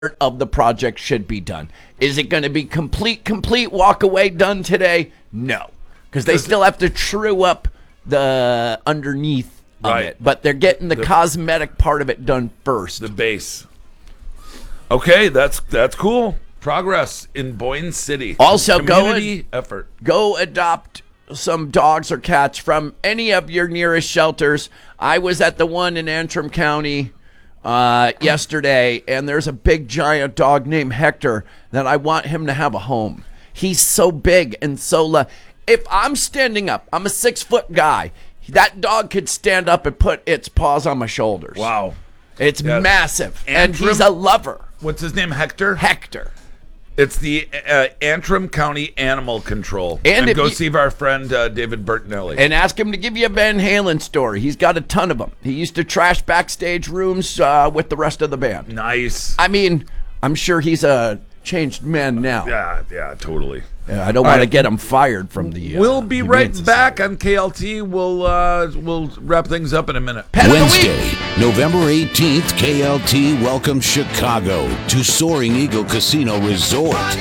of the project should be done. Is it going to be complete walk away done today? No, because they still have to true up the underneath of it, but they're getting the cosmetic part of it done first. The base. Okay, that's cool. Progress in Boyne City. Also, community effort. Go adopt some dogs or cats from any of your nearest shelters. I was at the one in Antrim County yesterday, and there's a big giant dog named Hector that I want him to have a home. He's so big and so if I'm standing up, I'm a 6-foot guy. That dog could stand up and put its paws on my shoulders. Wow. It's massive. And Antrim, he's a lover. What's his name? Hector? Hector. It's the Antrim County Animal Control. And go see our friend David Bertinelli. And ask him to give you a Van Halen story. He's got a ton of them. He used to trash backstage rooms with the rest of the band. Nice. I mean, I'm sure he's a changed man now. Yeah, totally. Yeah, I don't want to get him fired from the we'll be right back on KLT. We'll wrap things up in a minute. Wednesday, November 18th, KLT welcomes Chicago to Soaring Eagle Casino Resort.